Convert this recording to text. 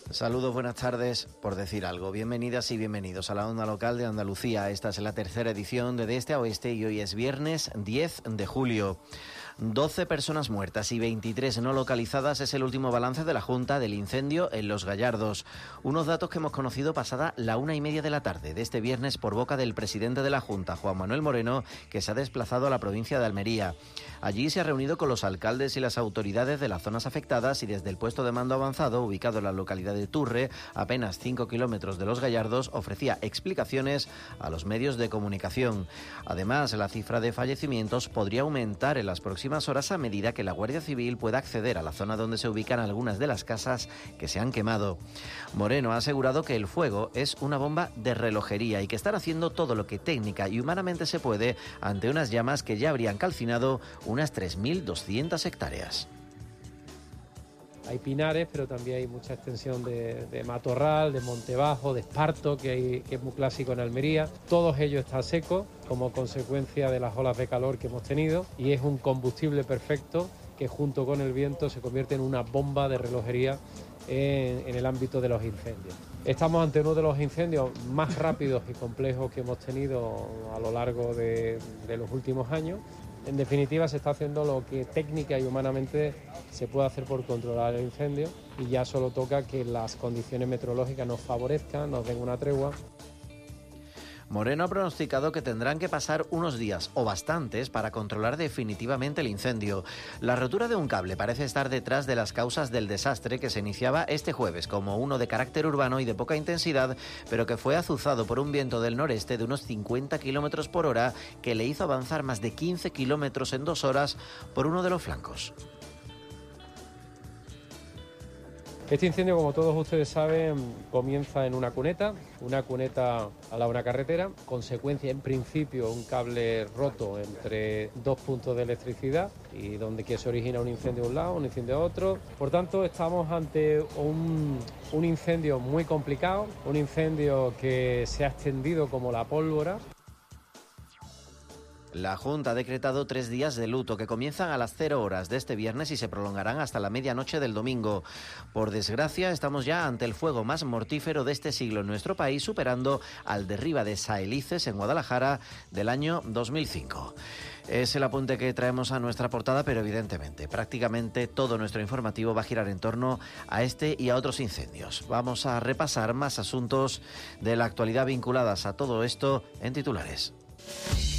Saludos, buenas tardes. Por decir algo, bienvenidas y bienvenidos a la Onda Local de Andalucía. Esta es la tercera edición de Este a Oeste y hoy es viernes 10 de julio. 12 personas muertas y 23 no localizadas es el último balance de la Junta del incendio en Los Gallardos. Unos datos que hemos conocido pasada la 1:30 de la tarde de este viernes por boca del presidente de la Junta, Juan Manuel Moreno, que se ha desplazado a la provincia de Almería. Allí se ha reunido con los alcaldes y las autoridades de las zonas afectadas y desde el puesto de mando avanzado, ubicado en la localidad de Turre, apenas 5 kilómetros de Los Gallardos, ofrecía explicaciones a los medios de comunicación. Además, la cifra de fallecimientos podría aumentar en las próximas horas a medida que la Guardia Civil pueda acceder a la zona donde se ubican algunas de las casas que se han quemado. Moreno ha asegurado que el fuego es una bomba de relojería y que están haciendo todo lo que técnica y humanamente se puede ante unas llamas que ya habrían calcinado unas 3.200 hectáreas. Hay pinares, pero también hay mucha extensión de matorral, de monte bajo, de esparto, que es muy clásico en Almería. Todos ellos están secos como consecuencia de las olas de calor que hemos tenido y es un combustible perfecto que junto con el viento se convierte en una bomba de relojería en el ámbito de los incendios. Estamos ante uno de los incendios más rápidos y complejos que hemos tenido a lo largo de los últimos años. En definitiva, se está haciendo lo que técnica y humanamente se puede hacer por controlar el incendio y ya solo toca que las condiciones meteorológicas nos favorezcan, nos den una tregua. Moreno ha pronosticado que tendrán que pasar unos días o bastantes para controlar definitivamente el incendio. La rotura de un cable parece estar detrás de las causas del desastre que se iniciaba este jueves como uno de carácter urbano y de poca intensidad, pero que fue azuzado por un viento del noreste de unos 50 kilómetros por hora que le hizo avanzar más de 15 kilómetros en 2 horas por uno de los flancos. Este incendio, como todos ustedes saben, comienza en una cuneta al lado de una carretera, consecuencia en principio un cable roto entre dos puntos de electricidad y donde que se origina un incendio a un lado, un incendio a otro. Por tanto, estamos ante un incendio muy complicado, un incendio que se ha extendido como la pólvora. La Junta ha decretado 3 días de luto que comienzan a las 0 horas de este viernes y se prolongarán hasta la medianoche del domingo. Por desgracia, estamos ya ante el fuego más mortífero de este siglo en nuestro país, superando al de Riva de Saelices en Guadalajara del año 2005. Es el apunte que traemos a nuestra portada, pero evidentemente prácticamente todo nuestro informativo va a girar en torno a este y a otros incendios. Vamos a repasar más asuntos de la actualidad vinculadas a todo esto en titulares.